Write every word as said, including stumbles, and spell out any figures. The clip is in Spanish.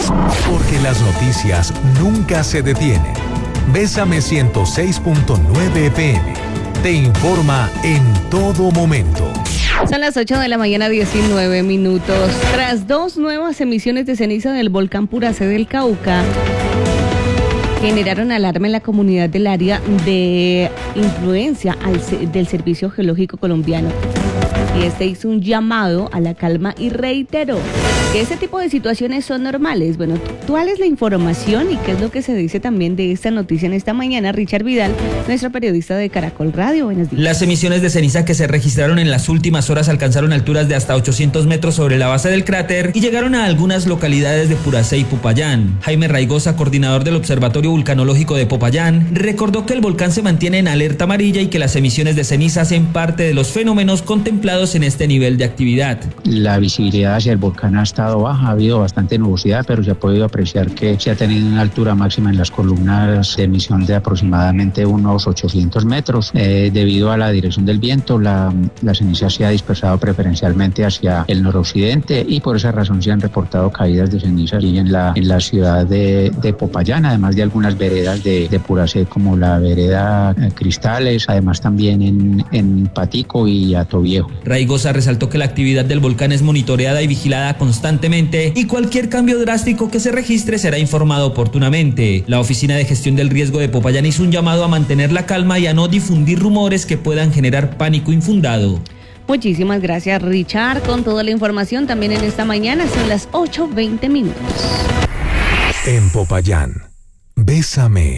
Porque las noticias nunca se detienen. Bésame ciento seis punto nueve F M. Te informa en todo momento. Son las ocho de la mañana, diecinueve minutos. Tras dos nuevas emisiones de ceniza del volcán Puracé del Cauca, generaron alarma en la comunidad del área de influencia al, del Servicio Geológico Colombiano. Y este hizo un llamado a la calma y reiteró que ese tipo de situaciones son normales. Bueno, ¿cuál es la información y qué es lo que se dice también de esta noticia en esta mañana? Richard Vidal, nuestro periodista de Caracol Radio. Buenos días. Las emisiones de ceniza que se registraron en las últimas horas alcanzaron alturas de hasta ochocientos metros sobre la base del cráter y llegaron a algunas localidades de Puracé y Popayán. Jaime Raigosa, coordinador del Observatorio Vulcanológico de Popayán, recordó que el volcán se mantiene en alerta amarilla y que las emisiones de ceniza hacen parte de los fenómenos contemplados en este nivel de actividad. La visibilidad hacia el volcán ha estado baja, ha habido bastante nubosidad, pero se ha podido apreciar que se ha tenido una altura máxima en las columnas de emisión de aproximadamente unos ochocientos metros. Eh, debido a la dirección del viento, la, la ceniza se ha dispersado preferencialmente hacia el noroccidente y por esa razón se han reportado caídas de ceniza en la, en la ciudad de, de Popayán, además de algunas veredas de, de Puracé como la vereda Cristales, además también en, en Patico y Atoviejo. Raigosa resaltó que la actividad del volcán es monitoreada y vigilada constantemente y cualquier cambio drástico que se registre será informado oportunamente. La Oficina de Gestión del Riesgo de Popayán hizo un llamado a mantener la calma y a no difundir rumores que puedan generar pánico infundado. Muchísimas gracias, Richard, con toda la información también en esta mañana. Son las ocho veinte minutos. En Popayán, Bésame.